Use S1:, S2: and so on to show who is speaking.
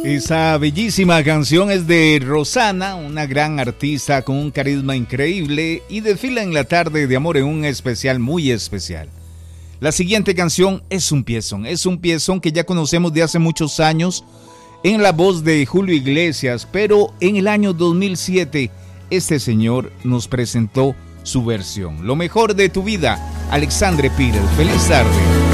S1: Esa bellísima canción es de Rosana, una gran artista con un carisma increíble y desfila en la tarde de amor en un especial muy especial. La siguiente canción es un piezón que ya conocemos de hace muchos años en la voz de Julio Iglesias, pero en el año 2007 este señor nos presentó su versión. Lo mejor de tu vida, Alexandre Pires. Feliz tarde.